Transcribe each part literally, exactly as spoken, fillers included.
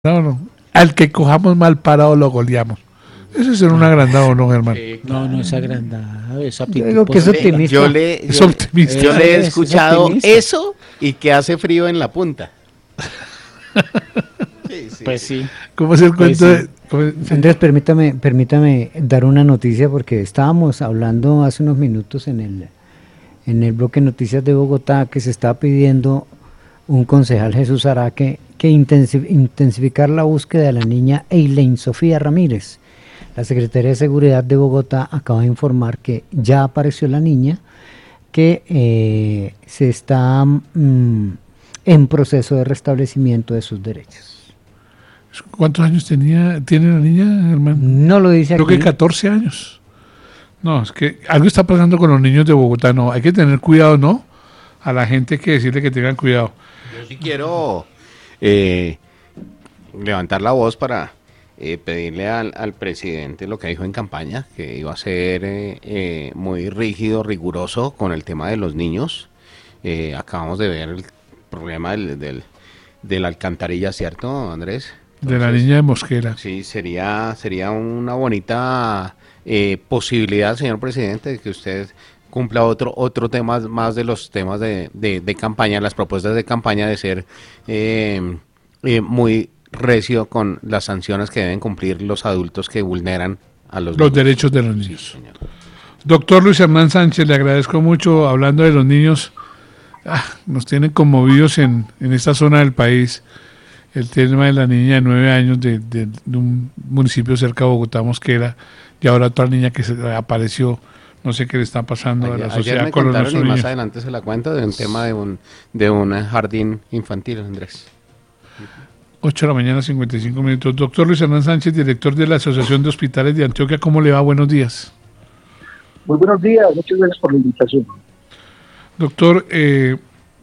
No, no. Al que cojamos mal parado lo goleamos. Ese es un agrandado, ¿no, Germán? Sí, claro. No, no es agrandado, es Yo aptitud digo que es positiva. optimista. Yo le, Es yo, optimista. yo le he Es- es escuchado optimista. eso y que hace frío en la punta. Sí, sí, Pues sí. sí. ¿Cómo es el Pues cuento sí. de...? cómo es- Andrés, permítame, permítame dar una noticia porque estábamos hablando hace unos minutos en el, en el bloque Noticias de Bogotá que se está pidiendo un concejal Jesús Araque que intensi- intensificar la búsqueda de la niña Eileen Sofía Ramírez. La Secretaría de Seguridad de Bogotá acaba de informar que ya apareció la niña, que eh, se está mm, en proceso de restablecimiento de sus derechos. ¿Cuántos años tenía, tiene la niña, Germán? No lo dice Creo aquí. que catorce años. No, es que algo está pasando con los niños de Bogotá. No, hay que tener cuidado, ¿no? A la gente hay que decirle que tengan cuidado. Yo sí quiero eh, levantar la voz para eh, pedirle al, al presidente lo que dijo en campaña, que iba a ser eh, eh, muy rígido, riguroso con el tema de los niños. Eh, acabamos de ver el problema del, del, de la alcantarilla, ¿cierto, Andrés? De la Entonces, niña de Mosquera. Sí, sería, sería una bonita eh, posibilidad, señor presidente, de que usted cumpla otro otro tema más de los temas de, de, de campaña, las propuestas de campaña de ser eh, eh, muy recio con las sanciones que deben cumplir los adultos que vulneran a los, Los niños. derechos de los niños. Sí, señor. Doctor Luis Hernán Sánchez, le agradezco mucho hablando de los niños. Ah, nos tienen conmovidos en, en esta zona del país el tema de la niña de nueve años de, de, de un municipio cerca de Bogotá, Mosquera, y ahora otra niña que se apareció. No sé qué le está pasando Ayer, a la ayer sociedad me con los contaron nuestros y más niños. adelante se la cuento de un tema de un, de un jardín infantil, Andrés. ocho de la mañana, cincuenta y cinco minutos. Doctor Luis Hernán Sánchez, director de la Asociación de Hospitales de Antioquia, ¿cómo le va? Buenos días. Muy buenos días, muchas gracias por la invitación. Doctor, eh,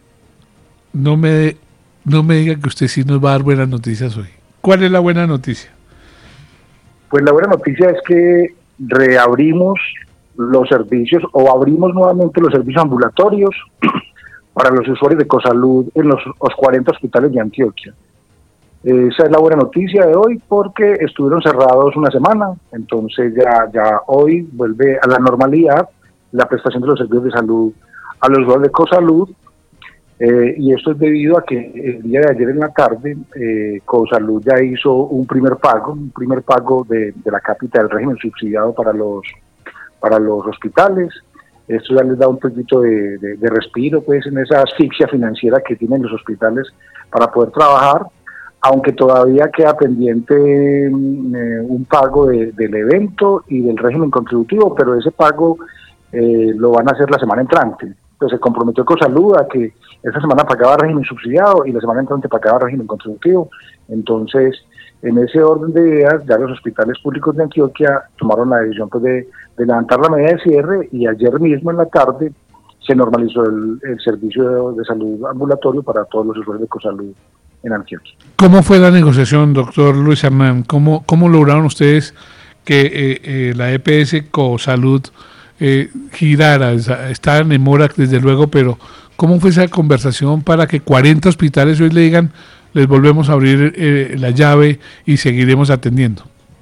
no me no me diga que usted sí nos va a dar buenas noticias hoy. ¿Cuál es la buena noticia? Pues la buena noticia es que reabrimos los servicios o abrimos nuevamente los servicios ambulatorios para los usuarios de Cosalud en los, los cuarenta hospitales de Antioquia. Esa es la buena noticia de hoy porque estuvieron cerrados una semana, entonces ya, ya hoy vuelve a la normalidad la prestación de los servicios de salud a los usuarios de Cosalud. Eh, y esto es debido a que el día de ayer en la tarde eh, Cosalud ya hizo un primer pago, un primer pago de, de la cápita del régimen subsidiado para los para los hospitales. Esto ya les da un poquito de, de, de respiro pues en esa asfixia financiera que tienen los hospitales para poder trabajar, aunque todavía queda pendiente eh, un pago de, del evento y del régimen contributivo, pero ese pago eh, lo van a hacer la semana entrante. Pues se comprometió Cosalud a que esta semana pagaba régimen subsidiado y la semana entrante pagaba régimen contributivo. Entonces, en ese orden de ideas, ya los hospitales públicos de Antioquia tomaron la decisión pues, de, de levantar la medida de cierre y ayer mismo en la tarde se normalizó el, el servicio de, de salud ambulatorio para todos los usuarios de Cosalud en Antioquia. ¿Cómo fue la negociación, doctor Luis Hernán? ¿Cómo, cómo lograron ustedes que eh, eh, la E P S Cosalud eh, girara? Estaban en mora, desde luego, pero ¿cómo fue esa conversación para que cuarenta hospitales hoy le digan, les volvemos a abrir eh, la llave y seguiremos atendiendo?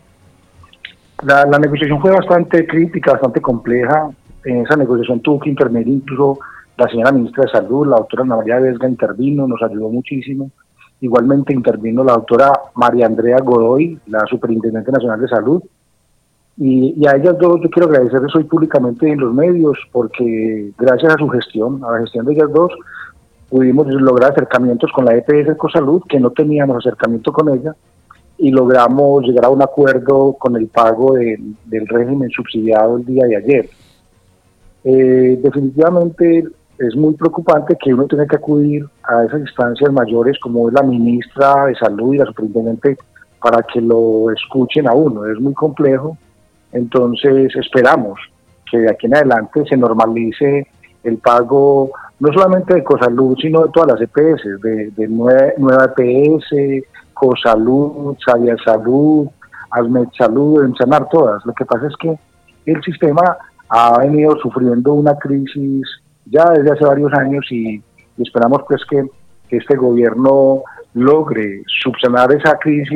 La, la negociación fue bastante crítica, bastante compleja. En esa negociación tuvo que intervenir incluso la señora ministra de Salud, la doctora Ana María Vesga intervino, nos ayudó muchísimo. Igualmente intervino la doctora María Andrea Godoy, la Superintendente Nacional de Salud. Y, y a ellas dos yo quiero agradecerles hoy públicamente en los medios, porque gracias a su gestión, a la gestión de ellas dos, pudimos lograr acercamientos con la E P S Cosalud, que no teníamos acercamiento con ella, y logramos llegar a un acuerdo con el pago de, del régimen subsidiado el día de ayer. Eh, definitivamente es muy preocupante que uno tenga que acudir a esas instancias mayores como es la ministra de Salud y la superintendente para que lo escuchen a uno, es muy complejo. Entonces esperamos que de aquí en adelante se normalice el pago no solamente de Cosalud, sino de todas las E P S, de, de nueva, nueva E P S, Cosalud, Sadia Salud, Asmed Salud, Ensanar, todas. Lo que pasa es que el sistema ha venido sufriendo una crisis ya desde hace varios años y, y esperamos pues que, que este gobierno logre subsanar esa crisis